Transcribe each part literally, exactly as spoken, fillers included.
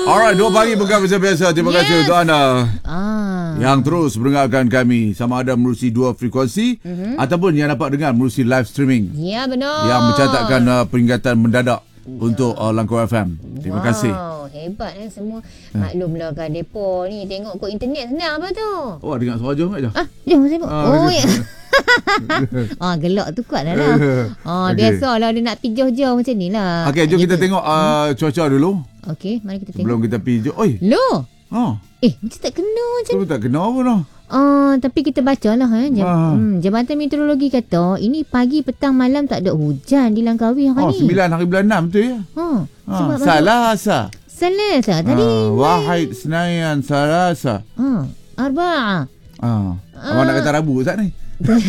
Alright, dua pagi bukan macam biasa. Terima yes. kasih untuk anda ah. yang terus mendengarkan kami, sama ada menerusi dua frekuensi mm-hmm. ataupun yang dapat dengar menerusi live streaming. Ya, benar. Yang mencatatkan uh, peringatan mendadak ya. untuk uh, Langkawi F M. Terima wow, kasih. Hebat eh semua. Maklumlah kan depa ni tengok kod internet senang apa tu. Oh, dengar suara jom kat jom. Ah, jom saya. Ah, oh ya. Ah, gelak tu kuat dah lah. Ah, okay. Biasalah dia nak pergi jauh-jauh macam ni lah. Okey, jom kita tengok uh, cuaca dulu. Okey, mari kita tengok. Sebelum kita pergi jauh. Oi. Loh. Ha. Eh, macam tak kena macam ni. Tak kena apa dah. Ah, tapi kita bacalah eh. Jab- ah. hmm, Jabatan Meteorologi kata ini pagi, petang, malam tak ada hujan di Langkawi hari oh, ni. sembilan hari bulan enam tu ya. Ha. ha. Salasa. Salasa tadi. Ha. Wahid, Senayan, Salasa. Ha. Arba'a. Ha. Awak nak kata Rabu Ustaz ni?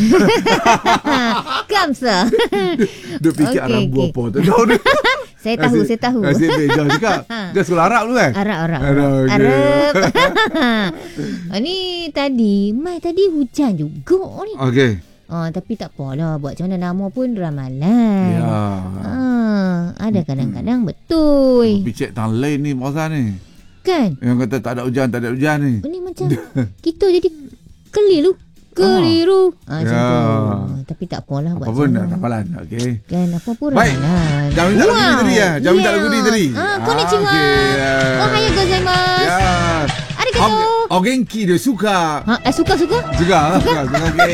Kamsa. Dia fikir okay, Rabu okay. apa tak tahu dia. Saya tahu, Asyik, saya tahu. Asyik bejah cakap. Dia sekolah Arab tu kan? Arab, Arab. Arab. Okay. Arab. Ni tadi, mai tadi hujan juga ni. Okey. Oh, tapi tak apalah. Buat macam mana nama pun ramalan. Ya. Ah, ada kadang-kadang betul. Bicik tang lain ni masa ni. Kan? Yang kata tak ada hujan, tak ada hujan ni. Ini macam kita jadi keliru. Keliru. Ah, macam ya. tu. Tapi tak apalah buat apa pun ramalan. Okey. Kan apa pun ramalan. Jangan minta lagu ni tadi ya. Jangan minta lagu ni tadi. Ah, konnichiwa. Ohayou gozaimasu. Ya. Arigatou. Oh, genki dia suka. Ha, eh suka suka? Suka. Suka.